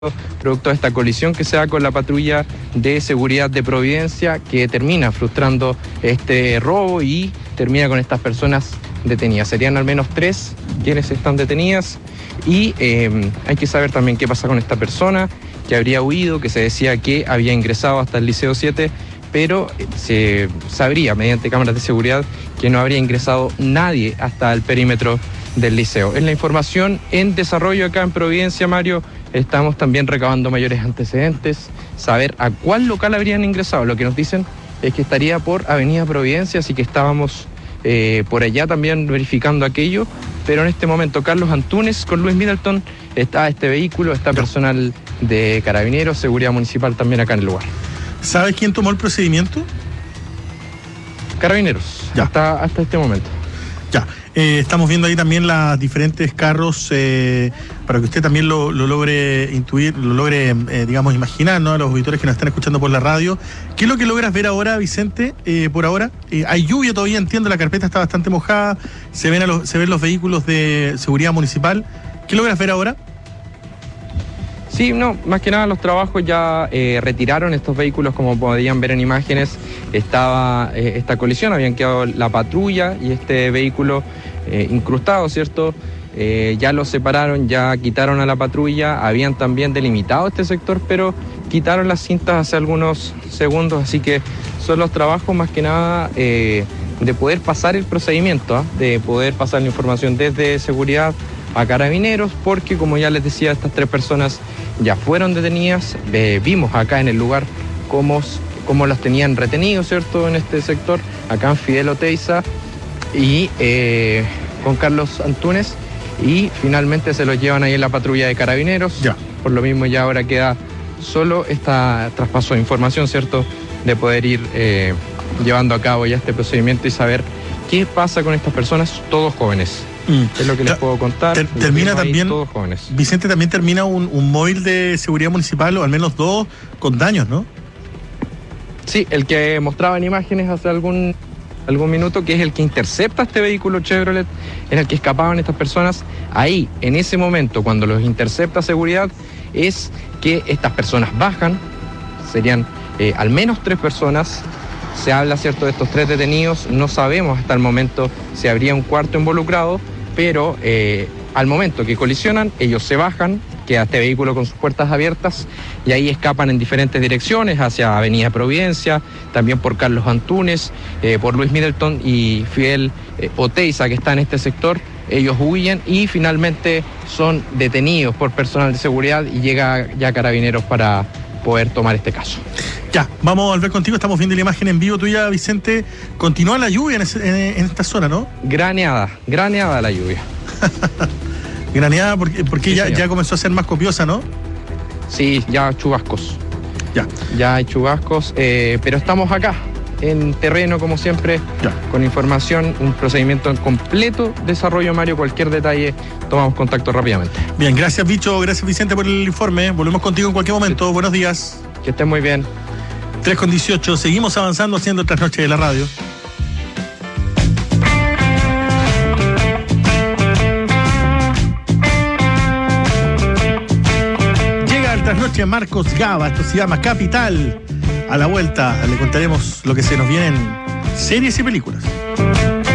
producto de esta colisión que se da con la patrulla de seguridad de Providencia, que termina frustrando este robo y termina con estas personas detenidas. Serían al menos 3 quienes están detenidas y hay que saber también qué pasa con esta persona que habría huido, que se decía que había ingresado hasta el Liceo 7, pero se sabría mediante cámaras de seguridad que no habría ingresado nadie hasta el perímetro del liceo. Es la información en desarrollo acá en Providencia, Mario. Estamos también recabando mayores antecedentes, saber a cuál local habrían ingresado. Lo que nos dicen es que estaría por Avenida Providencia, así que estábamos por allá también verificando aquello, pero en este momento Carlos Antunes con Luis Middleton, está este vehículo, está personal de Carabineros, Seguridad Municipal también acá en el lugar. ¿Sabes quién tomó el procedimiento? Carabineros, ya. Hasta este momento. Ya, estamos viendo ahí también los diferentes carros para que usted también lo logre intuir, lo logre, digamos, imaginar, ¿no? A los auditores que nos están escuchando por la radio. ¿Qué es lo que logras ver ahora, Vicente, por ahora? Hay lluvia todavía, entiendo, la carpeta está bastante mojada, se ven los vehículos de seguridad municipal. ¿Qué logras ver ahora? Sí, no, más que nada los trabajos ya retiraron estos vehículos, como podían ver en imágenes. Estaba esta colisión, habían quedado la patrulla y este vehículo incrustado, ¿cierto? Ya los separaron, ya quitaron a la patrulla, habían también delimitado este sector, pero quitaron las cintas hace algunos segundos, así que son los trabajos más que nada de poder pasar el procedimiento, de poder pasar la información desde seguridad a Carabineros, porque como ya les decía, estas 3 personas ya fueron detenidas. Vimos acá en el lugar cómo las tenían retenidos, ¿cierto? En este sector, acá en Fidel Oteiza y con Carlos Antunes, y finalmente se los llevan ahí en la patrulla de Carabineros. Ya. Por lo mismo ya ahora queda solo este traspaso de información, ¿cierto? De poder ir llevando a cabo ya este procedimiento y saber qué pasa con estas personas, todos jóvenes. Es lo que les puedo contar. Termina también, todos jóvenes. Vicente, también termina un móvil de seguridad municipal, o al menos 2, con daños, ¿no? Sí, el que mostraba en imágenes hace algún minuto, que es el que intercepta este vehículo Chevrolet, en el que escapaban estas personas. Ahí, en ese momento, cuando los intercepta seguridad, es que estas personas bajan, serían al menos 3 personas. Se habla, ¿cierto?, de estos 3 detenidos. No sabemos hasta el momento si habría un cuarto involucrado, pero al momento que colisionan, ellos se bajan, queda este vehículo con sus puertas abiertas y ahí escapan en diferentes direcciones, hacia Avenida Providencia, también por Carlos Antunes, por Luis Middleton y Fidel Oteiza, que está en este sector. Ellos huyen y finalmente son detenidos por personal de seguridad y llega ya Carabineros para poder tomar este caso. Ya, vamos a volver contigo, estamos viendo la imagen en vivo tuya, Vicente. Continúa la lluvia en esta zona, ¿no? Graneada la lluvia. Graneada porque sí, ya comenzó a ser más copiosa, ¿no? Sí, ya chubascos. Ya hay chubascos, pero estamos acá, en terreno, como siempre, con información, un procedimiento en completo desarrollo, Mario. Cualquier detalle, tomamos contacto rápidamente. Bien, gracias, Bicho, gracias, Vicente, por el informe. Volvemos contigo en cualquier momento. Sí. Buenos días. Que estén muy bien. 3:18, seguimos avanzando haciendo Trasnoche de la Radio. Llega el Trasnoche Marcos Gaba, esto se llama Capital. A la vuelta le contaremos lo que se nos viene en series y películas.